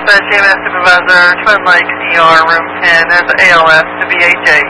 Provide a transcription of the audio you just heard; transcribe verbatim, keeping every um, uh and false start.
The J M S Supervisor, Twin Lakes E R, Room ten, has A L S to B H A.